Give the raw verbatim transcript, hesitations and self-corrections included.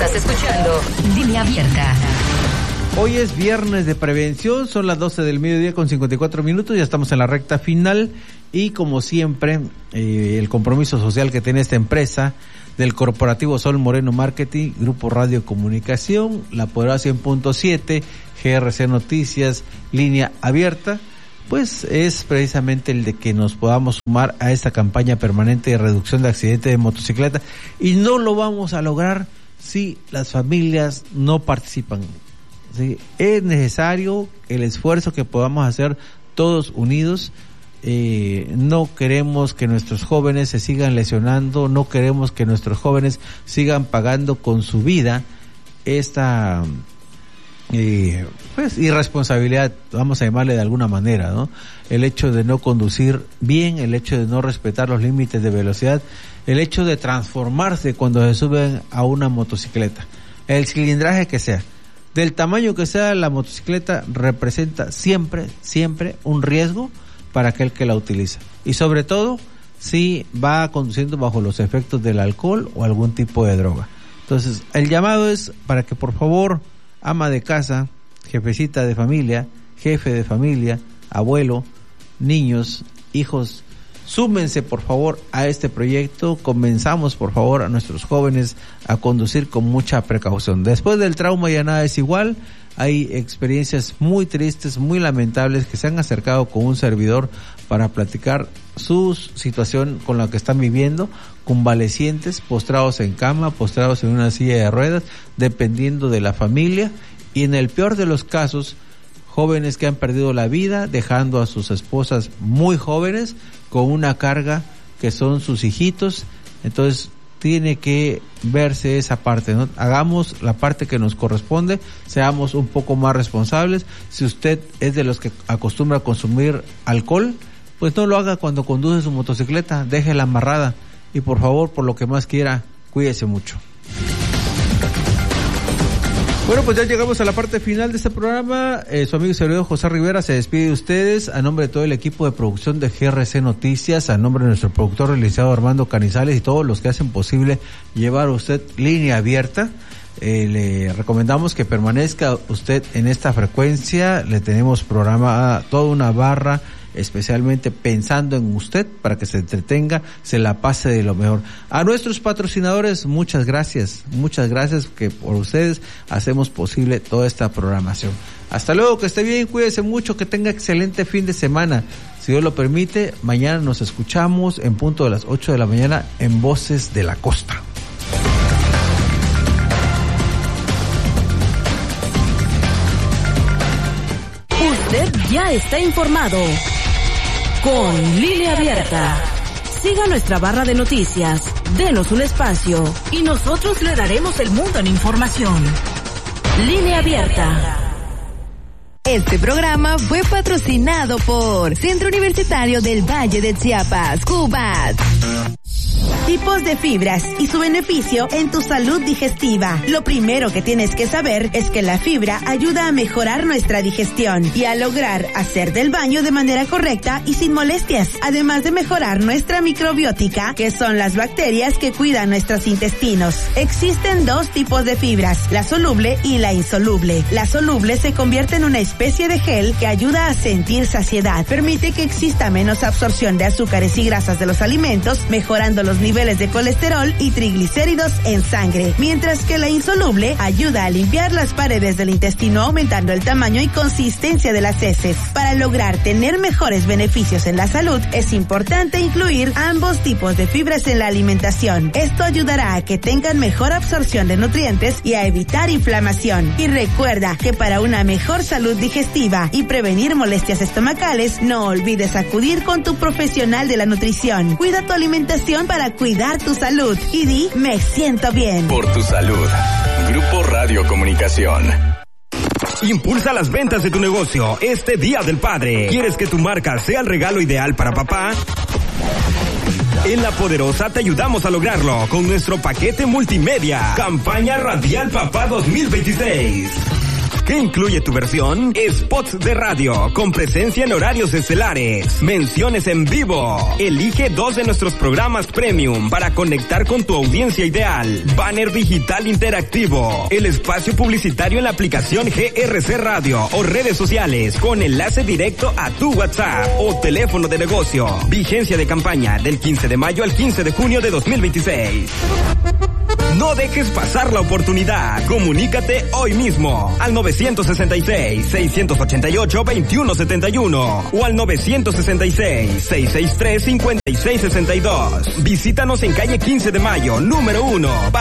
Estás escuchando Línea Abierta. Hoy es viernes de prevención, son las doce del mediodía con cincuenta y cuatro minutos, ya estamos en la recta final y como siempre eh, el compromiso social que tiene esta empresa del corporativo Sol Moreno Marketing, Grupo Radio Comunicación, La Poderosa cien punto siete, G R C Noticias, Línea Abierta, pues es precisamente el de que nos podamos sumar a esta campaña permanente de reducción de accidentes de motocicleta y no lo vamos a lograr si las familias no participan. Sí, es necesario el esfuerzo que podamos hacer todos unidos. Eh, no queremos que nuestros jóvenes se sigan lesionando, no queremos que nuestros jóvenes sigan pagando con su vida esta eh, pues irresponsabilidad, vamos a llamarle de alguna manera, ¿no? El hecho de no conducir bien, el hecho de no respetar los límites de velocidad, el hecho de transformarse cuando se suben a una motocicleta, el cilindraje que sea, del tamaño que sea la motocicleta, representa siempre, siempre un riesgo para aquel que la utiliza. Y sobre todo, si va conduciendo bajo los efectos del alcohol o algún tipo de droga. Entonces, el llamado es para que por favor, ama de casa, jefecita de familia, jefe de familia, abuelo, niños, hijos, súmense por favor a este proyecto, comenzamos por favor a nuestros jóvenes a conducir con mucha precaución. Después del trauma ya nada es igual, hay experiencias muy tristes, muy lamentables que se han acercado con un servidor para platicar su situación con la que están viviendo, convalecientes, postrados en cama, postrados en una silla de ruedas, dependiendo de la familia y en el peor de los casos, jóvenes que han perdido la vida, dejando a sus esposas muy jóvenes con una carga que son sus hijitos. Entonces tiene que verse esa parte, ¿no? Hagamos la parte que nos corresponde, seamos un poco más responsables. Si usted es de los que acostumbra a consumir alcohol, pues no lo haga cuando conduce su motocicleta, déjela amarrada y por favor, por lo que más quiera, cuídese mucho. Bueno, pues ya llegamos a la parte final de este programa. Eh, su amigo y servidor José Rivera se despide de ustedes a nombre de todo el equipo de producción de G R C Noticias, a nombre de nuestro productor, el licenciado Armando Canizales y todos los que hacen posible llevar a usted Línea Abierta. Eh, le recomendamos que permanezca usted en esta frecuencia. Le tenemos programada toda una barra especialmente pensando en usted para que se entretenga, se la pase de lo mejor. A nuestros patrocinadores, muchas gracias, muchas gracias que por ustedes hacemos posible toda esta programación. Hasta luego, que esté bien, cuídese mucho, que tenga excelente fin de semana. Si Dios lo permite, mañana nos escuchamos en punto de las ocho de la mañana en Voces de la Costa. Usted ya está informado. Con Línea Abierta. Siga nuestra barra de noticias, denos un espacio y nosotros le daremos el mundo en información. Línea Abierta. Este programa fue patrocinado por Centro Universitario del Valle de Chiapas, CUVAT. Tipos de fibras y su beneficio en tu salud digestiva. Lo primero que tienes que saber es que la fibra ayuda a mejorar nuestra digestión y a lograr hacer del baño de manera correcta y sin molestias, además de mejorar nuestra microbiótica, que son las bacterias que cuidan nuestros intestinos. Existen dos tipos de fibras, la soluble y la insoluble. La soluble se convierte en una especie de gel que ayuda a sentir saciedad, permite que exista menos absorción de azúcares y grasas de los alimentos, mejorando los niveles de colesterol y triglicéridos en sangre, mientras que la insoluble ayuda a limpiar las paredes del intestino, aumentando el tamaño y consistencia de las heces. Para lograr tener mejores beneficios en la salud, es importante incluir ambos tipos de fibras en la alimentación. Esto ayudará a que tengan mejor absorción de nutrientes y a evitar inflamación. Y recuerda que para una mejor salud digestiva y prevenir molestias estomacales, no olvides acudir con tu profesional de la nutrición. Cuida tu alimentación para cuidar tu salud y di, me siento bien. Por tu salud. Grupo Radio Comunicación. Impulsa las ventas de tu negocio este Día del Padre. ¿Quieres que tu marca sea el regalo ideal para papá? En La Poderosa te ayudamos a lograrlo con nuestro paquete multimedia. Campaña Radial Papá dos mil veintiséis. ¿Qué incluye tu versión? Spots de radio, con presencia en horarios estelares, menciones en vivo. Elige dos de nuestros programas premium para conectar con tu audiencia ideal. Banner digital interactivo. El espacio publicitario en la aplicación G R C Radio o redes sociales con enlace directo a tu WhatsApp o teléfono de negocio. Vigencia de campaña del quince de mayo al quince de junio de dos mil veintiséis. No dejes pasar la oportunidad. Comunícate hoy mismo al nueve seis seis, seis ocho ocho, dos uno siete uno o al nueve seis seis, seis seis tres, cinco seis seis dos. Visítanos en calle quince de mayo, número uno.